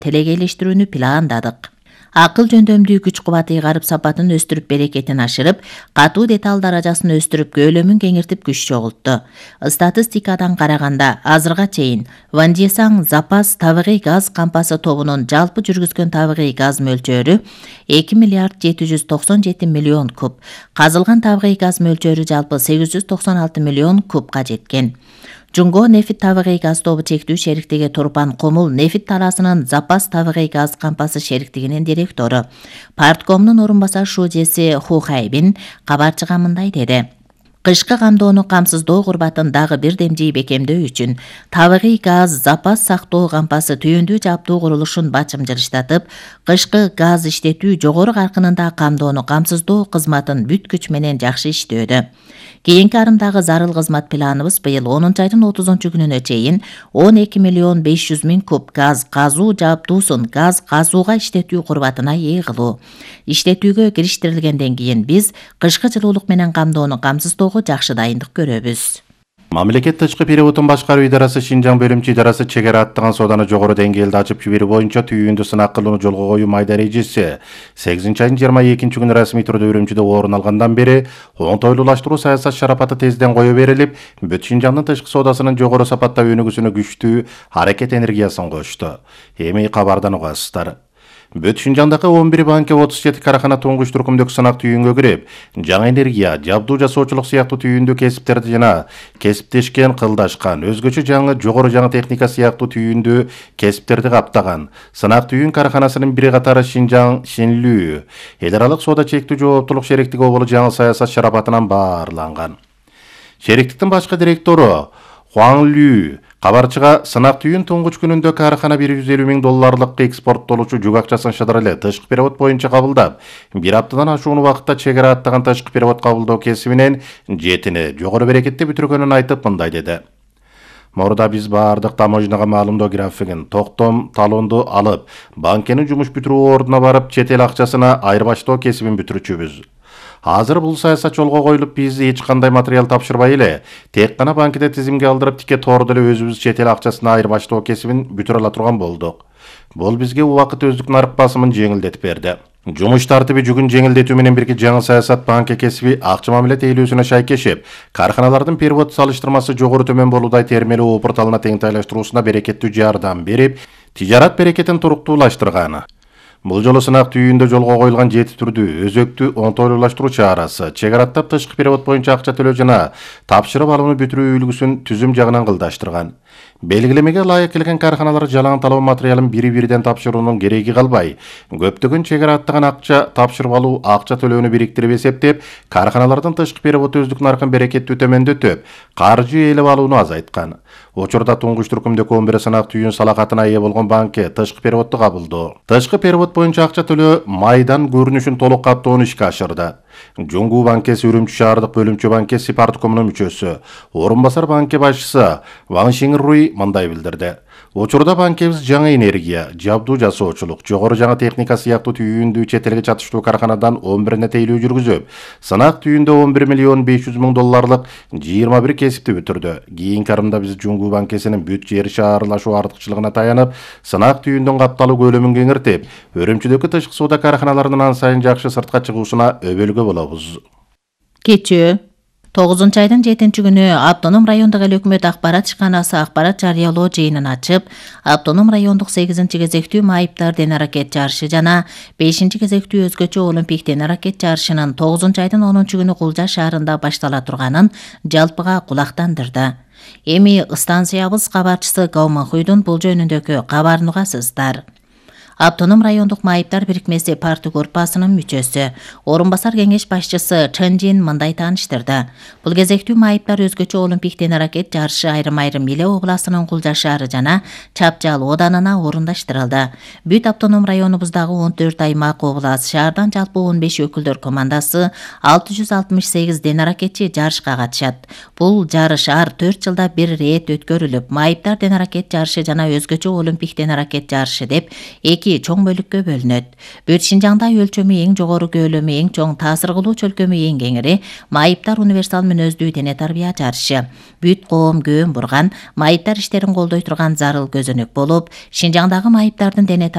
телегейлештирүүнү пландадык. Акыл жөндөмдүү күч кубаты ыйгарып сапатын өстүрүп берекетин ашырып, катуу деталь даражасын өстүрүп көлөмүн кеңиртип күч чогултту. Статистикадан караганда азырга чейин Вандесаң запас табигый газ кампасы тобунун жалпы жүргүзгөн табигый газ мөлчөрү 2 миллиард 797 миллион куб, казылган табигый газ мөлчөрү жалпы 896 миллион кубка жеткен. Жунго нефит табигый газ тобу чектүү шериктиги Турпан Комул нефит талаасынын запас табигый газ кампасы шериктигинин директору. Парткомдун орун басар шужеси Ху Хайбин кабарчыга мындай деди. Кышкы камдоону камсыздоо курбатын дагы бир демжей бекемдөө үчүн табигый газ запас сактоо кампасы түйүндүү жаптуу курулушун бачымжырыштатып, кышкы газ иштетүү жогору каркынында камдоону камсыздоо кызматын бүт күч менен жакшы иштөөдө. Кийинки арымдагы зарыл кызмат планыбыз быйыл 10 айдын 30-күнүнө чейин 12 миллион 500 миң куб газ казуу жаптуусун газ казууга иштетүү курбатына ээ кылуу. Иштетүүгө кириштирилгенден кийин биз кышкы жылуулук менен камдоону камсыздоого жакшы дайындык көрөбүз. Мамлекет тышкы переводун башкаруу идарасы Шинжаң бөлүмчү идарасы чегара аттаган сооданы жогору деңгээлде ачып жиберүү боюнча түйүндү сынак кылууну жолго коюу майда эрежеси 8 айдын 22-күнү расмий түрдө Үрүмчүдө орун алгандан бери оңтойлуулаштыруу саясат шарапаты тезден кое берилип, бүт Шинжаңдын тышкы соодасынын жогору сапатта өнүгүүсүнө күчтүү аракет энергиясын кошту. Эми кабардан угасыздар. Бүт Шинжаңдагы 11 банка 37 карахана туңгуч туркумдук сынак түйүнгө кирип, жаңы энергия, жабдуу жасоочулук сыяктуу түйүндүү кесиптерди жана кесиптешкен, кылдашкан, өзгөчө жогору жаңы техника сыяктуу түйүндүү кесиптерди каптаган сынак түйүн караханасынын бири катары Шинжаң Шинлүү эл аралык соода чектүү жооптулук шериктиги оболу жаңы саясат шарапатынан баарланган. Шериктиктин башкы директору Хуан Лю кабарчыга сынак түйүн туңгуч күнүндө карахана 150 миң долларлык экспорттолуучу жүк акчасын шыдыр эле тышкы перевод боюнча кабылдап, бир аптадан ашуун убакытта чегара аттаган тышкы перевод кабылдоо кесибинен жетини жогору берекетти бүтүргөнүн айтып мындай деди. Мурда биз баардык таможняга маалымдоо графигин, токтом талонду алып, банкенин жумуш бүтүрүү ордуна барып, чет эл акчасына айырбаштоо кесибин бүтүрүчүбүз. Азыр бул саясат жолго коюлуп, биз эч кандай материал тапшырбай эле, тек гана банкиде тизимге алдырып, тике тоордо эле өзүбүз чет эл акчасына айырбаштоо кесибин бүтүрө ала турган болдук. Бул бизге убакыт өздүк нарык басымын жеңилдетип берди. Жумуш тартиби жүгүн жеңилдетүү менен бирге жаңы саясат банка кесиби акча мамиле тейлөөсүнө шайкешип, карханалардын перевод салыштырмасы жогору төмөн болуудай термелөө опурталына теңтайлаштыруусуна берекеттүү жардам берип, тижарат берекетин туруктуулаштырган. Бул жолу сынак түйүндө жолго коюлган 7 түрдүү өзөктүү оңтойлуулаштыруу чарасы, чегараттап тышкы перевод боюнча акча төлөө жана тапшырып алууну бүтүрүү үлгүсүн түзүм жагынан кылдаштырган. Белгилемеге ылайык келген карханалар жалаң талоо материалын бири-бириден тапшыруунун кереги калбай, көптөгөн чегара аттаган акча тапшырып алуу акча төлөөнү бириктирип эсептеп, карханалардын тышкы перевод өздүк наркын берекеттүү төмөндөтүп, каржы ээлеп алууну азайткан. Учурда туңгуч туркумдук 11 сынак түйүн салакатына ээ болгон банка тышкы переводду кабылдоо, тышкы перевод боюнча акча төлөө майдан көрүнүшүн толук каптоону ишке ашырды. Жоңгу банкеси Үрүмчү шаардык бөлүмчө банкеси парткомунун мүчөсү, орун басар банке башчысы Ван Шинруй мындай билдирди. Учурда банкебиз жаңы энергия, жабдуу жасоочулук, жогору жаңы техника сыяктуу түйүндүү чет элге чатыштуу карханадан 11 тейлөө жүргүзүп, сынак түйүндө 11 миллион 500 миң долларлык 21 кесипти бүтүрдү. Кийинки арымда биз Жоңгу банкесинин бүт жер шаарлашуу артыкчылыгына таянып, сынак түйүндүн капталуу көлөмүн кеңиртип, Өрүмчүдөгү тышкы соода карханаларынын ан сайын жакшы сыртка чыгуусуна өбөлгө болобуз. Кечээ 9 айдын 7-күнү Автоном райондук эл өкмөт акбарат ишканасы акбарат жарыялоо жыйынын ачып, Автоном райондук 8-кезектүү майыптар ден аракет жарышы жана 5-кезектүү өзгөчө олимпик ден аракет жарышынын 9 айдын 10-күнү Кулжа шаарында баштала турганын жалпыга кулактандырды. Эми станциябыз кабарчысы Гаумахуйдун бул жөнүндөгү кабарын угасыздар. Автоном райондук майыптар бирикмеси парты группасынын мүчөсү, орун басар кеңеш башчысы Чэнжин мындай тааныштырды. Бул кезектүү майыптар өзгөчө олимпик ден аракет жарышы айрым-айрым Иле областынын Кулжа шаары жана Чапжал оданына орундаштырылды. Бүт автоном районубуздагы 14 аймак област шаардан жалпы 15 өкүлдөр командасы 668 ден аракетчи жарышка катышат. Бул жарыш ар 4 жылда бир рет өткөрүлүп, майыптар ден аракет жарышы жана өзгөчө олимпик ден аракет жарышы деп чоң бөлүккө бөлүнөт. Бүт Шинжаңда өлчөмү эң жогору, көлөмү эң чоң, таасир кылуу чөлкөмү эң кеңири майыптар универсал мүнөздүү дене тарбия жарышы. Бүт коом көөн бурган майыптар иштерин колдой турган зарыл көзөнөк болуп, Шинжаңдагы майыптардын дене